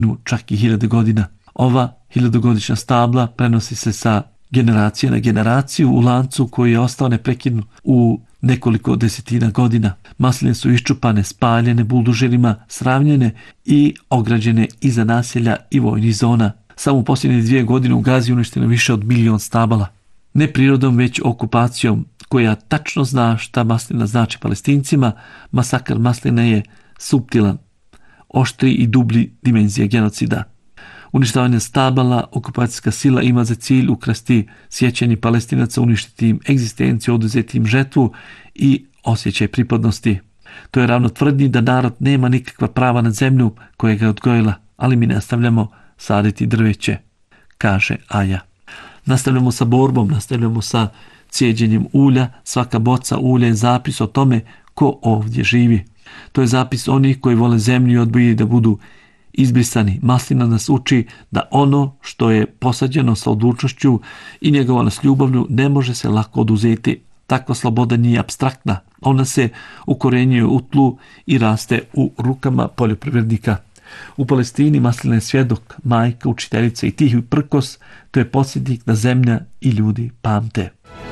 čak i 1000 godina. Ova 1000-godišnja stabla prenosi se sa generacije na generaciju u lancu koji je ostao neprekidno u nekoliko desetina godina. Masline su iščupane, spaljene buldožerima, sravnjene i ograđene iza naselja i vojnih zona. Samo u posljednje 2 godine u Gazi uništeno više od 1 milion stabala. Ne prirodom, već okupacijom koja tačno zna šta maslina znači Palestincima, masakr masline je suptilan, oštri i dublji dimenzija genocida. Uništavanje stabala, okupacijska sila ima za cilj ukrasti sjećanje Palestinaca, uništiti im egzistenciju, oduzeti im žetvu i osjećaj pripadnosti. To je ravno tvrdnji da narod nema nikakva prava na zemlju koja ga je odgojila, ali mi nastavljamo saditi drveće, kaže Aja. Nastavljamo sa borbom, nastavljamo sa cijeđenjem ulja. Svaka boca ulja je zapis o tome ko ovdje živi. To je zapis onih koji vole zemlju i odbijaju da budu izbrisani. Maslina nas uči da ono što je posađeno sa odlučnošću i njegovano s ljubavlju ne može se lako oduzeti. Takva sloboda nije apstraktna. Ona se ukorenjuje u tlu i raste u rukama poljoprivrednika. U Palestini maslina je svjedok, majka, učiteljica i tihi prkos. To je podsjetnik da zemlja i ljudi pamte.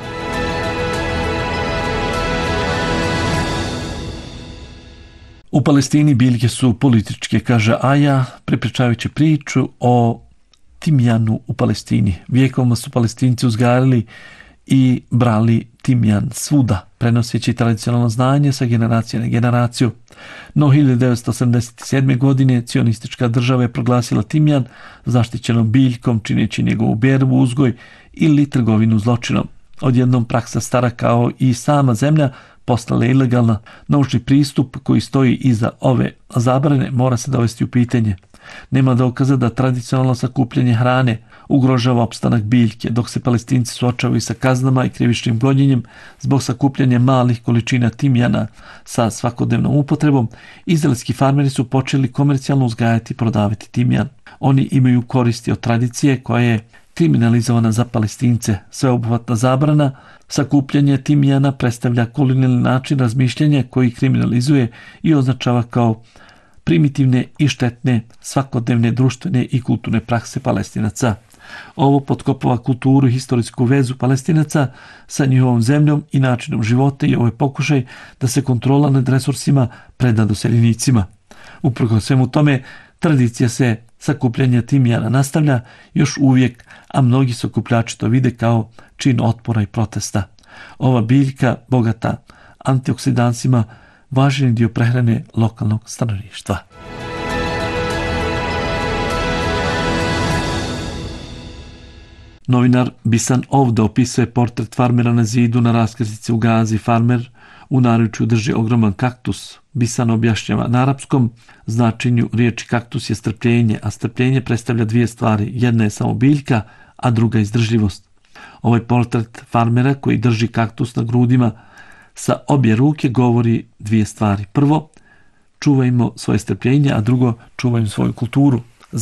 U Palestini biljke su političke, kaže Aja, prepričavajući priču o timjanu u Palestini. Vijekovima su Palestinci uzgajali i brali timjan svuda, prenoseći tradicionalno znanje sa generacije na generaciju. No 1987. godine cionistička država je proglasila timjan zaštićenom biljkom, čineći njegovu berbu, uzgoj ili trgovinu zločinom. Odjednom praksa stara kao i sama zemlja postala je ilegalna. Naučni pristup koji stoji iza ove zabrane mora se dovesti u pitanje. Nema dokaza da tradicionalno sakupljanje hrane ugrožava opstanak biljke, dok se Palestinci suočavaju sa kaznama i krivičnim gonjenjem zbog sakupljanja malih količina timjana sa svakodnevnom upotrebom. Izraelski farmeri su počeli komercijalno uzgajati i prodavati timjan. Oni imaju koristi od tradicije koja je kriminalizovana za Palestince. Sveobuhvatna zabrana sakupljanja timjana predstavlja kolonijalni način razmišljanja koji kriminalizuje i označava kao primitivne i štetne svakodnevne društvene i kulturne prakse Palestinaca. Ovo potkopava kulturu i historijsku vezu Palestinaca sa njihovom zemljom i načinom života i ovo je pokušaj da se kontrola nad resursima preda doseljenicima. Uprkos svemu tome, tradicija se sakupljanja timjana nastavlja još uvijek, a mnogi sakupljači to vide kao čin otpora i protesta. Ova biljka, bogata antioksidansima, važan dio prehrane lokalnog stanovništva. Novinar Bisan Ovda opisuje portret farmera na zidu na raskrsnici u Gazi. Farmer u naručju drži ogroman kaktus. Bisan objašnjava na arapskom značenju riječi kaktus je strpljenje, a strpljenje predstavlja 2 stvari. Jedna je samo biljka, a druga izdržljivost. Ovaj portret farmera koji drži kaktus na grudima sa obje ruke govori 2 stvari. Prvo, čuvajmo svoje strpljenje, a drugo, čuvajmo svoju kulturu.